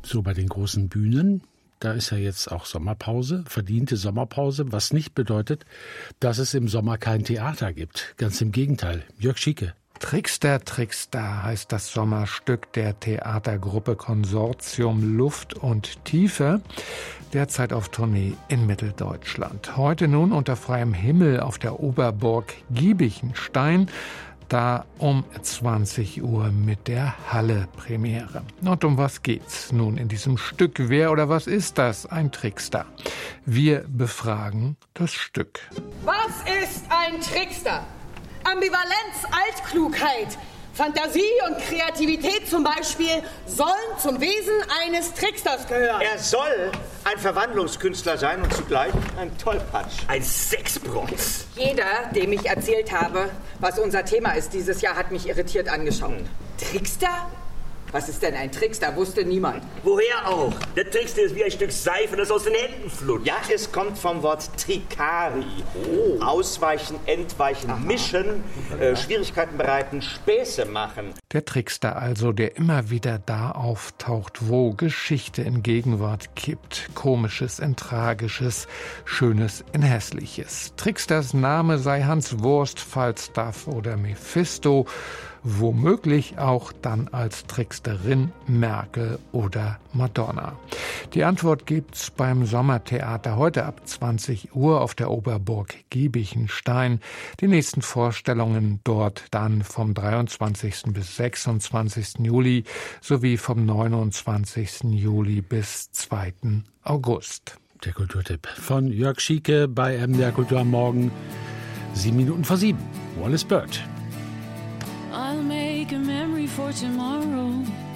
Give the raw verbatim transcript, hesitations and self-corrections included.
So bei den großen Bühnen, da ist ja jetzt auch Sommerpause, verdiente Sommerpause, was nicht bedeutet, dass es im Sommer kein Theater gibt. Ganz im Gegenteil. Jörg Schieke. Trickster, Trickster heißt das Sommerstück der Theatergruppe Konsortium Luft und Tiefe, derzeit auf Tournee in Mitteldeutschland. Heute nun unter freiem Himmel auf der Oberburg Giebichenstein, da um zwanzig Uhr mit der Halle-Premiere. Und um was geht's nun in diesem Stück? Wer oder was ist das? Ein Trickster. Wir befragen das Stück. Was ist ein Trickster? Ambivalenz, Altklugheit, Fantasie und Kreativität zum Beispiel sollen zum Wesen eines Tricksters gehören. Er soll ein Verwandlungskünstler sein und zugleich ein Tollpatsch. Ein Sexbronze. Jeder, dem ich erzählt habe, was unser Thema ist dieses Jahr, hat mich irritiert angeschaut. Hm. Trickster? Was ist denn ein Trickster? Wusste niemand. Woher auch? Der Trickster ist wie ein Stück Seife, das aus den Händen flutscht. Ja, es kommt vom Wort Tricari. Oh. Ausweichen, entweichen, aha, mischen, äh, Schwierigkeiten bereiten, Späße machen. Der Trickster also, der immer wieder da auftaucht, wo Geschichte in Gegenwart kippt. Komisches in Tragisches, Schönes in Hässliches. Tricksters Name sei Hans Wurst, Falstaff oder Mephisto. Womöglich auch dann als Tricksterin Merkel oder Madonna. Die Antwort gibt's beim Sommertheater heute ab zwanzig Uhr auf der Oberburg Giebichenstein. Die nächsten Vorstellungen dort dann vom dreiundzwanzigsten bis sechsundzwanzigsten Juli sowie vom neunundzwanzigsten Juli bis zweiten August. Der Kulturtipp von Jörg Schieke bei M D R Kultur am Morgen. Sieben Minuten vor sieben. Wallace Bird. I'll make a memory for tomorrow.